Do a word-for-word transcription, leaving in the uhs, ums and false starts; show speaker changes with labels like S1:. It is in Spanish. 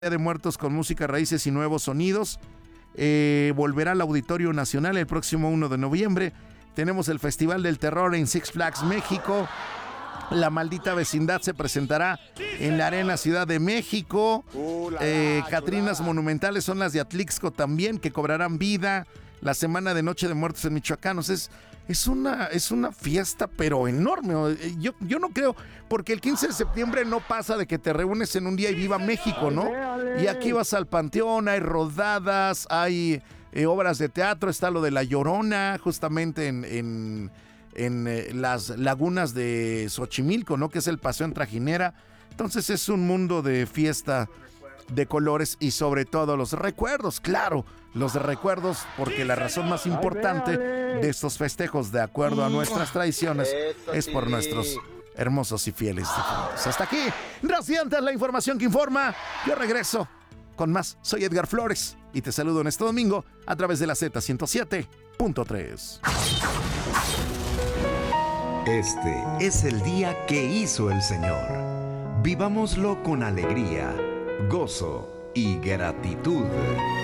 S1: de Muertos con música, raíces y nuevos sonidos. Eh, volverá al Auditorio Nacional el próximo uno de noviembre. Tenemos el Festival del Terror en Six Flags México. La Maldita Vecindad se presentará en la Arena Ciudad de México. Eh, Catrinas monumentales son las de Atlixco también, que cobrarán vida. La semana de Noche de Muertos en Michoacán. O sea, es, es, una, es una fiesta, pero enorme. Yo, yo no creo, porque el quince de septiembre no pasa de que te reúnes en un día y viva México, ¿no? Y aquí vas al Panteón, hay rodadas, hay eh, obras de teatro, está lo de La Llorona, justamente en... en en eh, las lagunas de Xochimilco, ¿no? Que es el paseo en trajinera. Entonces es un mundo de fiesta, de colores y sobre todo los recuerdos, claro, los recuerdos, porque la razón más importante de estos festejos, de acuerdo a nuestras tradiciones, es por nuestros hermosos y fieles difuntos. Hasta aquí, Radiantes, la información que informa. Yo regreso con más. Soy Edgar Flores y te saludo en este domingo a través de la Z ciento siete punto tres.
S2: Este es el día que hizo el Señor. Vivámoslo con alegría, gozo y gratitud.